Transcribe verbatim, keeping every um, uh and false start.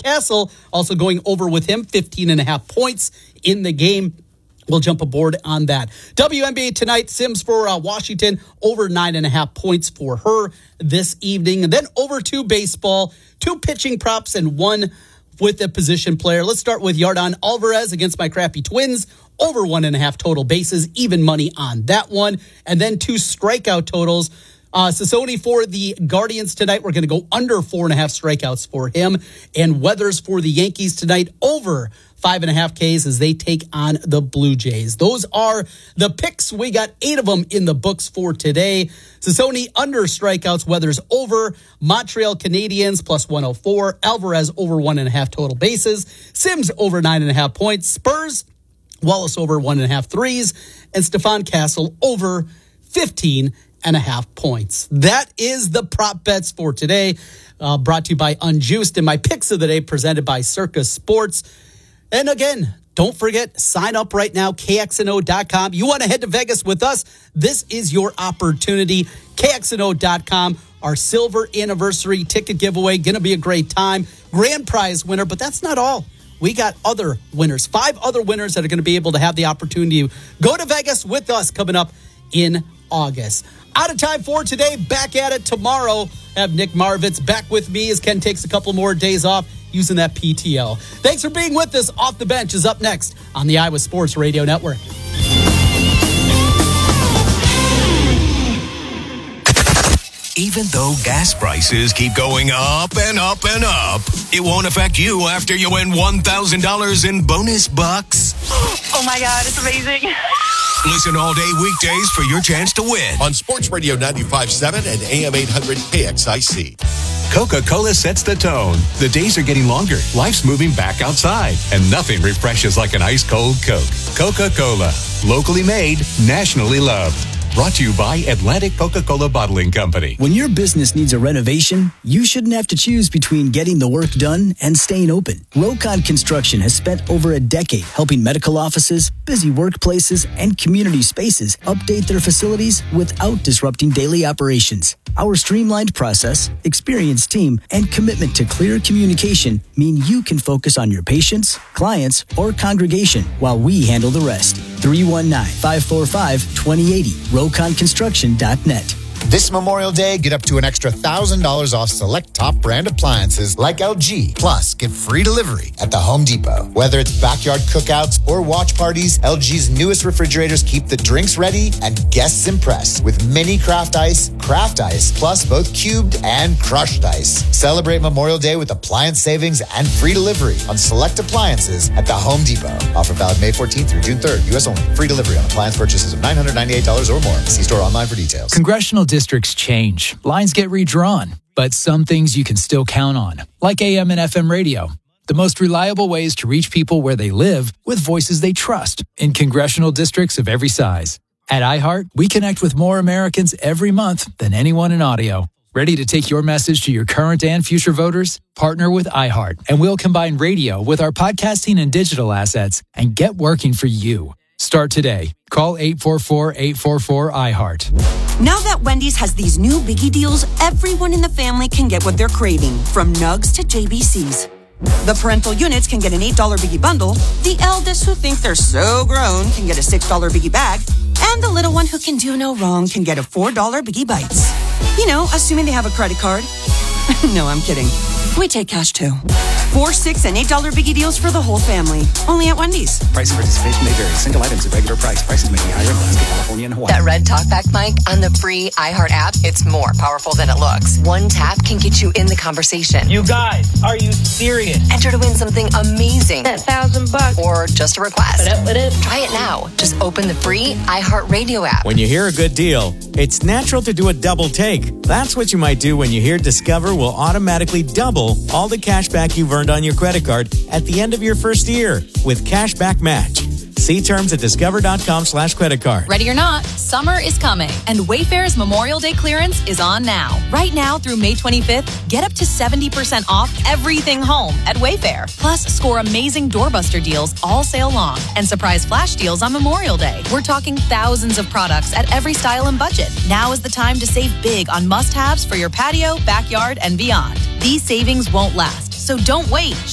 Castle also going over with him, fifteen and a half points in the game. We'll jump aboard on that. W N B A tonight, Sims for uh, Washington, over nine and a half points for her this evening. And then over to baseball, two pitching props and one with a position player. Let's start with Yordan Alvarez against my crappy Twins. Over one and a half total bases, even money on that one. And then two strikeout totals. Uh, Sassoni for the Guardians tonight. We're going to go under four and a half strikeouts for him. And Weathers for the Yankees tonight, over five and a half Ks as they take on the Blue Jays. Those are the picks. We got eight of them in the books for today. Sassoni under strikeouts, Weathers over, Montreal Canadiens plus one oh four, Alvarez over one and a half total bases, Sims over nine and a half points, Spurs, Wallace over one and a half threes, and Stefan Castle over fifteen and a half points. That is the prop bets for today, uh, brought to you by Unjuiced, and my picks of the day presented by Circus Sports. And again, don't forget, sign up right now, K X N O dot com. You want to head to Vegas with us? This is your opportunity. K X N O dot com, our silver anniversary ticket giveaway. Going to be a great time. Grand prize winner, but that's not all. We got other winners, five other winners that are going to be able to have the opportunity to go to Vegas with us coming up in August. Out of time for today. Back at it tomorrow. Have Nick Marvitz back with me as Ken takes a couple more days off using that P T O. Thanks for being with us. Off the Bench is up next on the Iowa Sports Radio Network. Even though gas prices keep going up and up and up, it won't affect you after you win one thousand dollars in bonus bucks. Oh my God, it's amazing. Listen all day weekdays for your chance to win. On Sports Radio ninety-five point seven and A M eight hundred K X I C. Coca-Cola sets the tone. The days are getting longer. Life's moving back outside. And nothing refreshes like an ice-cold Coke. Coca-Cola. Locally made, nationally loved. Brought to you by Atlantic Coca-Cola Bottling Company. When your business needs a renovation, you shouldn't have to choose between getting the work done and staying open. Rocon Construction has spent over a decade helping medical offices, busy workplaces, and community spaces update their facilities without disrupting daily operations. Our streamlined process, experienced team, and commitment to clear communication mean you can focus on your patients, clients, or congregation while we handle the rest. three one nine, five four five, two oh eight oh, rocon construction dot net. This Memorial Day, get up to an extra one thousand dollars off select top brand appliances like L G. Plus, get free delivery at the Home Depot. Whether it's backyard cookouts or watch parties, L G's newest refrigerators keep the drinks ready and guests impressed with mini craft ice, craft ice, plus both cubed and crushed ice. Celebrate Memorial Day with appliance savings and free delivery on select appliances at the Home Depot. Offer valid May fourteenth through June third. U S only. Free delivery on appliance purchases of nine hundred ninety-eight dollars or more. See store online for details. Congressional districts change. Lines get redrawn. But some things you can still count on, like A M and F M radio. The most reliable ways to reach people where they live with voices they trust in congressional districts of every size. At iHeart, we connect with more Americans every month than anyone in audio. Ready to take your message to your current and future voters? Partner with iHeart, and we'll combine radio with our podcasting and digital assets and get working for you. Start today. Call eight four four, eight four four, iHeart. Now that Wendy's has these new biggie deals, everyone in the family can get what they're craving, from nugs to J B Cs. The parental units can get an eight dollars biggie bundle, the eldest who think they're so grown can get a six dollars biggie bag, and the little one who can do no wrong can get a four dollars biggie bites. You know, assuming they have a credit card. No, I'm kidding. We take cash too. Four, six, and eight dollar biggie deals for the whole family. Only at Wendy's. Price of participation may vary. Single items at regular price. Prices may be higher in Alaska, California, and Hawaii. That red talkback mic on the free iHeart app, it's more powerful than it looks. One tap can get you in the conversation. You guys, are you serious? Enter to win something amazing. That thousand bucks. Or just a request. What up, what up? Try it now. Just open the free iHeart Radio app. When you hear a good deal, it's natural to do a double take. That's what you might do when you hear Discover will automatically double all the cash back you've earned on your credit card at the end of your first year with Cashback Match. See terms at discover.com slash credit card. Ready or not, summer is coming, and Wayfair's Memorial Day clearance is on now. Right now through May twenty-fifth, get up to seventy percent off everything home at Wayfair. Plus, score amazing doorbuster deals all sale long and surprise flash deals on Memorial Day. We're talking thousands of products at every style and budget. Now is the time to save big on must-haves for your patio, backyard, and beyond. These savings won't last, so don't wait.